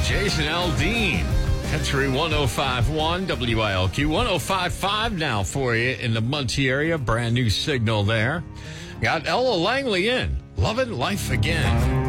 Jason Aldean. Country 105.1, WILQ 105.5 now for you in the Muncie area. Brand new signal there. Got Ella Langley in. Loving Life Again.